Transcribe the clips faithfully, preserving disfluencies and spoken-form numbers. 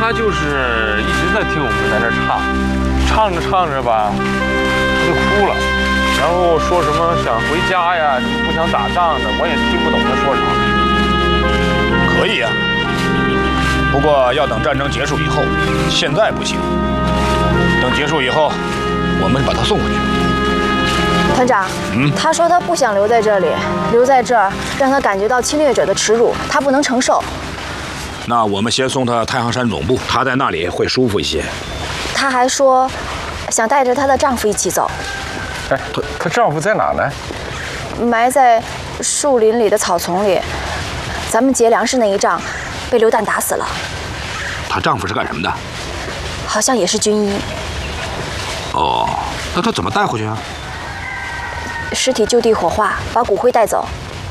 他就是一直在听我们在那唱，唱着唱着吧，他就哭了，然后说什么想回家呀，不想打仗的，我也听不懂他说啥。 可以呀、啊，不过要等战争结束以后，现在不行。等结束以后，我们把他送回去。 团长，嗯，他说他不想留在这里，留在这儿让他感觉到侵略者的耻辱，他不能承受。 那我们先送他太行山总部，他在那里会舒服一些。 她还说，想带着她的丈夫一起走。 哎，她她丈夫在哪呢？ 埋在树林里的草丛里。咱们劫粮食那一仗，被榴弹打死了。 她丈夫是干什么的？ 好像也是军医。 哦，那她怎么带回去啊？ 尸体就地火化，把骨灰带走。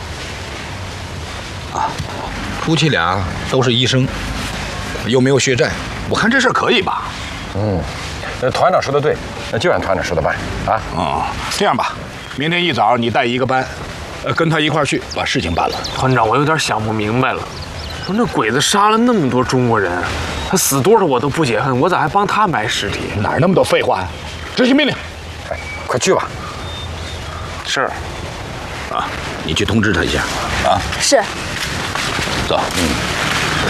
啊，夫妻俩都是医生，又没有血债，我看这事儿可以吧？ 嗯，那团长说的对，那就按团长说的办啊。 哦，这样吧，明天一早你带一个班，呃，跟他一块儿去把事情办了。 团长，我有点想不明白了，说那鬼子杀了那么多中国人，他死多少我都不解恨，我咋还帮他埋尸体？ 哪儿那么多废话呀、啊？执行命令， 哎，快去吧。 是。 啊，你去通知他一下。啊， 是。 走。嗯。